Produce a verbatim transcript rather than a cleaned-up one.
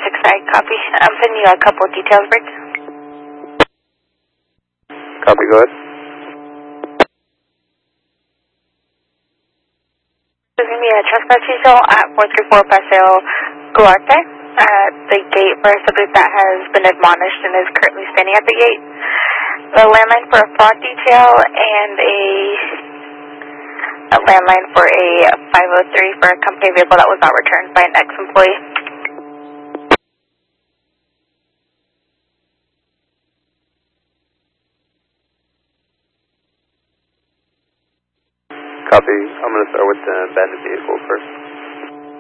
six I copy. I'm sending you a couple of details, Rick. Copy, go ahead. There's going to be a trespass detail at four three four Paseo Guarte at the gate for a subject that has been admonished and is currently standing at the gate. The landline for a fraud detail and a, a landline for a five oh three for a company vehicle that was not returned by an ex-employee. Copy. I'm going to start with the abandoned vehicle first.